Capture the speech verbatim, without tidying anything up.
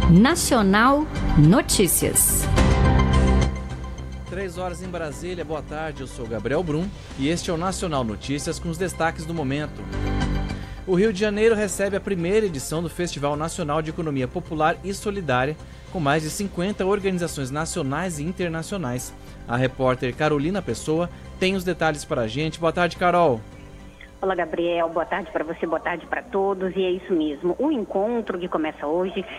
Nacional Notícias. Três horas em Brasília, boa tarde, eu sou Gabriel Brum e este é o Nacional Notícias com os destaques do momento. O Rio de Janeiro recebe a primeira edição do Festival Nacional de Economia Popular e Solidária, com mais de cinquenta organizações nacionais e internacionais. A repórter Carolina Pessoa tem os detalhes para a gente. Boa tarde, Carol. Olá, Gabriel. Boa tarde para você, boa tarde para todos. E é isso mesmo. O encontro que começa hoje